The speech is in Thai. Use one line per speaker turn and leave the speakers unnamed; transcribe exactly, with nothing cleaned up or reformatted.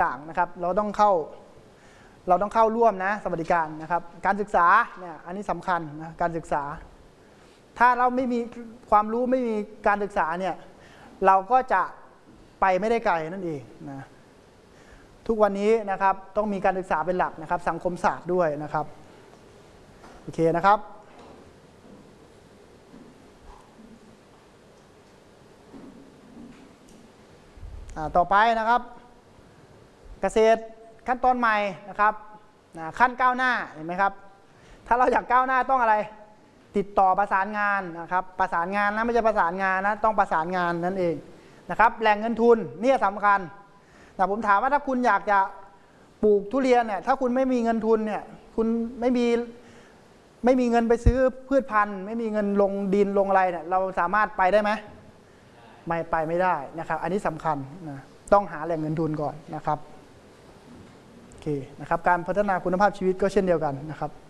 ต่างๆนะครับเราต้องเข้าเราต้องเข้าร่วมนะสวัสดิการนะครับการศึกษาเนี่ยอันนี้สำคัญนะการศึกษาถ้าเราไม่มีความรู้ไม่มีการศึกษาเนี่ยเราก็จะไปไม่ได้ไกลนั่นเองนะทุกวันนี้นะครับต้องมีการศึกษาเป็นหลักนะครับสังคมศาสตร์ด้วยนะครับโอเคนะครับต่อไปนะครับเกษตรขั้นตอนใหม่นะครับขั้นก้าวหน้าเห็นไหมครับถ้าเราอยากก้าวหน้าต้องอะไรติดต่อประสานงานนะครับประสานงานนะไม่ใช่ประสานงานนะต้องประสานงานนั่นเองนะครับแหล่งเงินทุนนี่สำคัญแต่ผมถามว่าถ้าคุณอยากจะปลูกทุเรียนเนี่ยถ้าคุณไม่มีเงินทุนเนี่ยคุณไม่มีไม่มีเงินไปซื้อพืชพันธุ์ไม่มีเงินลงดินลงอะไรเนี่ยเราสามารถไปได้ไหมไม่ไปไม่ได้นะครับอันนี้สำคัญนะต้องหาแหล่งเงินทุนก่อนนะครับโอเคนะครับการพัฒนาคุณภาพชีวิตก็เช่นเดียวกันนะครับ